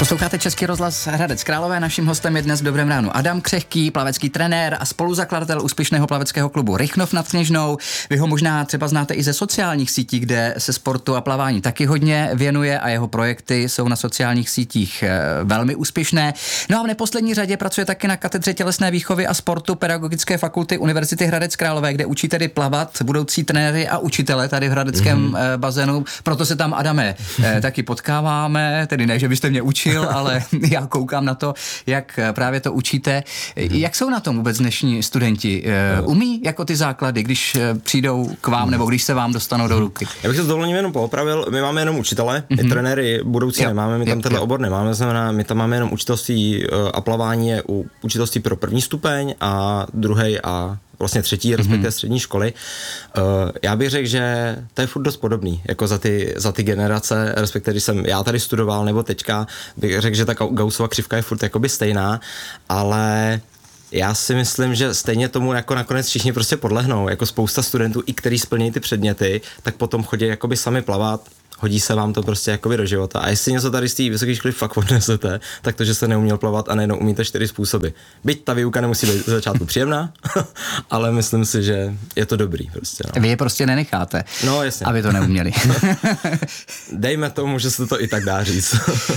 Posloucháte Český rozhlas Hradec Králové. Naším hostem je dnes v Dobrém ránu Adam Křehký, plavecký trenér a spoluzakladatel úspěšného plaveckého klubu Rychnov nad Kněžnou. Vy ho možná třeba znáte i ze sociálních sítí, kde se sportu a plavání taky hodně věnuje a jeho projekty jsou na sociálních sítích velmi úspěšné. No a v neposlední řadě pracuje taky na katedře tělesné výchovy a sportu Pedagogické fakulty Univerzity Hradec Králové, kde učí tedy plavat budoucí trenéry a učitele tady v hradeckém bazénu. Proto se tam, Adame, taky potkáváme, tedy ne, že byste mě učil, ale já koukám na to, jak právě to učíte. Jak jsou na tom vůbec dnešní studenti? Umí jako ty základy, když přijdou k vám nebo když se vám dostanou do ruky? Já bych se s dovolením jenom poopravil. My máme jenom učitele, my trenéry budoucí nemáme, my tam tenhle obor nemáme, znamená, my tam máme jenom učitelství a plavání je u učitelství pro první stupeň a druhý a vlastně třetí, respektive střední školy. Já bych řekl, že to je furt dost podobný, jako za ty generace, respektive když jsem já tady studoval, nebo teďka, bych řekl, že ta Gaussova křivka je furt jakoby stejná, ale já si myslím, že stejně tomu jako nakonec všichni prostě podlehnou, jako spousta studentů, i který splní ty předměty, tak potom chodí jakoby sami plavat, hodí se vám to prostě jakoby do života. A jestli něco tady z té vysoké školy fakt odnesete, tak to, že se neuměl plavat a nejenom umíte 4 způsoby. Byť ta výuka nemusí být ze začátku příjemná, ale myslím si, že je to dobrý prostě. No. Vy je prostě nenecháte, no, jasně, aby to neuměli. Dejme tomu, že se to i tak dá říct.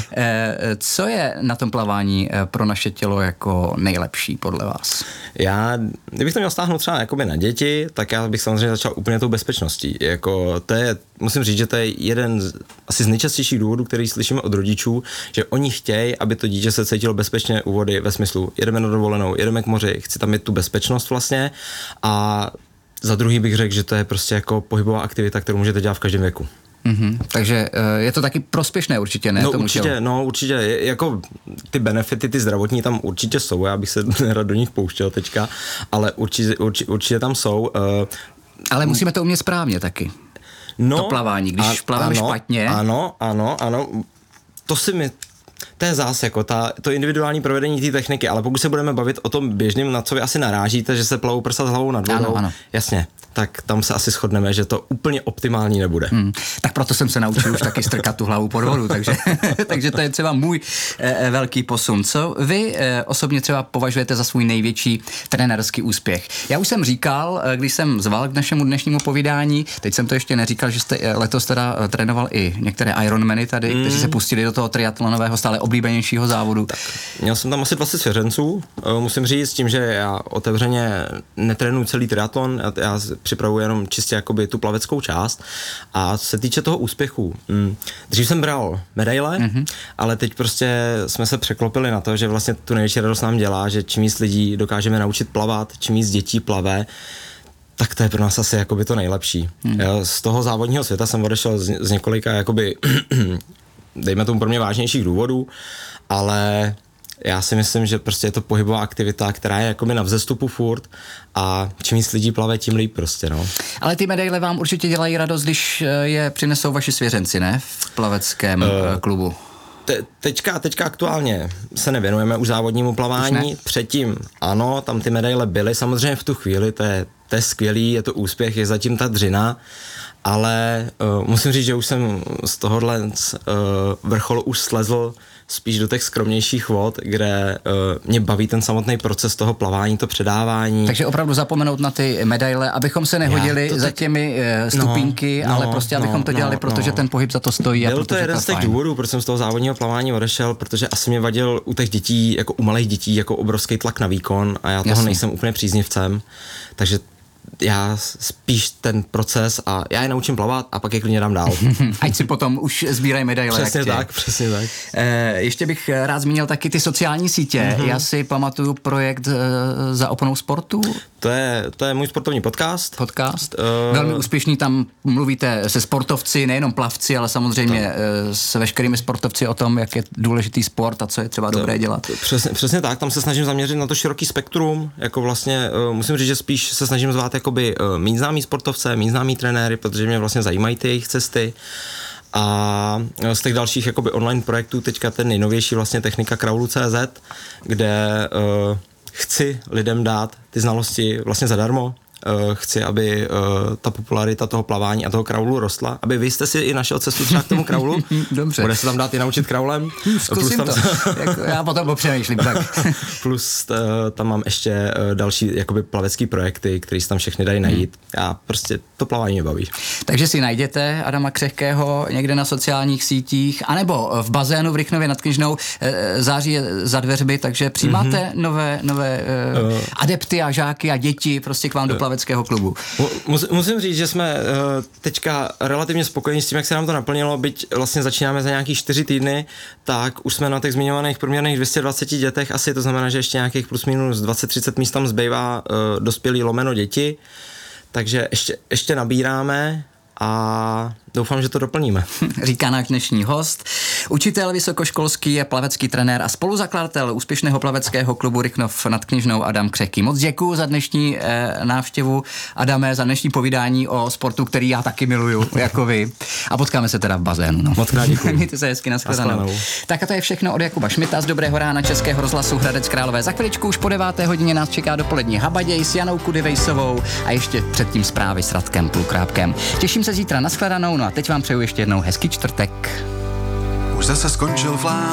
Co je na tom plavání pro naše tělo jako nejlepší podle vás? Kdybych to měl stáhnout třeba jakoby na děti, tak já bych samozřejmě začal úplně tou bezpečností. Jako to je, musím říct, že to je jeden asi z nejčastějších důvodů, který slyšíme od rodičů, že oni chtějí, aby to dítě se cítilo bezpečně u vody ve smyslu, jedeme na dovolenou, jedeme k moři, chci tam mít tu bezpečnost vlastně a za druhý bych řekl, že to je prostě jako pohybová aktivita, kterou můžete dělat v každém věku. Takže je to taky prospěšně určitě, ne? Určitě, jako ty benefity, ty zdravotní tam určitě jsou, já bych se nerad do nich pouštěl teďka, ale určitě tam jsou. Ale musíme to umět správně taky. To plavání, když plavám špatně. Ano, to je zase jako to individuální provedení té techniky, ale pokud se budeme bavit o tom běžném, na co vy asi narážíte, že se plavou prsa s hlavou nad vodou, ano. Jasně, tak tam se asi shodneme, že to úplně optimální nebude. Tak proto jsem se naučil už taky strkat tu hlavu pod vodu, takže to je třeba můj velký posun. Co vy osobně třeba považujete za svůj největší trenérský úspěch? Já už jsem říkal, když jsem zval k našemu dnešnímu povídání, teď jsem to ještě neříkal, že jste letos teda trénoval i některé Ironmany tady, kteří se pustili do toho triatlonového stále oblíbenějšího závodu. Tak, měl jsem tam asi 20 svěřenců, musím říct s tím, že já otevřeně netrénuji celý triatlon, já připravuji jenom čistě jakoby tu plaveckou část a co se týče toho úspěchu, dřív jsem bral medaile, ale teď prostě jsme se překlopili na to, že vlastně tu největší radost nám dělá, že čím víc lidí dokážeme naučit plavat, čím víc dětí plave, tak to je pro nás asi jakoby to nejlepší. Z toho závodního světa jsem odešel z několika jakoby dejme tomu pro mě vážnějších důvodů, ale já si myslím, že prostě je to pohybová aktivita, která je jakoby na vzestupu furt a čím víc lidí plave, tím líp prostě, no. Ale ty medaile vám určitě dělají radost, když je přinesou vaši svěřenci, ne? V plaveckém klubu. Teďka aktuálně se nevěnujeme už závodnímu plavání, předtím ano, tam ty medaile byly, samozřejmě v tu chvíli, to je skvělý, je to úspěch, je zatím ta dřina, ale musím říct, že už jsem z tohohle vrcholu už slezl spíš do těch skromnějších vod, kde mě baví ten samotný proces toho plavání, to předávání. Takže opravdu zapomenout na ty medaile, abychom se nehodili za těmi stupínky, ale prostě abychom to dělali, protože ten pohyb za to stojí. Byl to jeden z těch důvodů, proč jsem z toho závodního plavání odešel, protože asi mě vadil u těch dětí, jako u malých dětí, jako obrovský tlak na výkon a já toho nejsem úplně příznivcem, takže já spíš ten proces a já je naučím plavat a pak je klidně dám dál. Ať si potom už sbírají medaile. Přesně tak. Ještě bych rád zmínil taky ty sociální sítě. Já si pamatuju projekt Za oponou sportu. To je můj sportovní podcast. Velmi úspěšný, tam mluvíte se sportovci, nejenom plavci, ale samozřejmě s veškerými sportovci o tom, jak je důležitý sport a co je třeba dobré dělat. Přesně tak, tam se snažím zaměřit na to široký spektrum, jako vlastně musím říct, že spíš se snažím zvát jakoby méně známý sportovce, méně známý trenéry, protože mě vlastně zajímají ty jejich cesty. A z těch dalších jakoby online projektů teďka ten nejnovější vlastně technika Kraulu.cz, kde chci lidem dát ty znalosti vlastně zadarmo, chci, aby ta popularita toho plavání a toho kraulu rostla, aby vy jste si i našel cestu třeba k tomu kraulu. Dobře. Bude se tam dát i naučit kraulem. Zkusím to. Já potom popřemýšlím. Tak. Plus tam mám ještě další jakoby plavecký projekty, které se tam všechny dají najít. A prostě to plavání mě baví. Takže si najděte Adama Křehkého někde na sociálních sítích, anebo v bazénu v Rychnově nad Kněžnou. Září je za dveřmi, takže přijímáte nové adepty a žáky a děti prostě k vám do plaveckého klubu. Musím říct, že jsme teďka relativně spokojení s tím, jak se nám to naplnilo, byť vlastně začínáme za nějakých 4 týdny, tak už jsme na těch zmiňovaných průměrných 220 dětech asi, to znamená, že ještě nějakých plus minus 20-30 míst tam zbývá dospělí lomeno děti, takže ještě nabíráme a doufám, že to doplníme. Říká náš dnešní host, učitel vysokoškolský, je plavecký trenér a spoluzakladatel úspěšného plaveckého klubu Rychnov nad Kněžnou Adam Křehký. Moc děkuju za dnešní návštěvu, Adame, za dnešní povídání o sportu, který já taky miluju, jako vy. A potkáme se teda v bazénu. No. Moc krát děkuju. Mějte se hezky, nashledanou. Tak a to je všechno od Jakuba Šmita z Dobrého rána Českého rozhlasu Hradec Králové. Za chviličku už po 9. hodině nás čeká dopolední Habaděj s Janou Kudivejsovou a ještě předtím zprávy s Radkem Plukrábkem. Těším se zítra, nashledanou. No a teď vám přeju ještě jednou hezký čtvrtek. Už zase skončil vlám.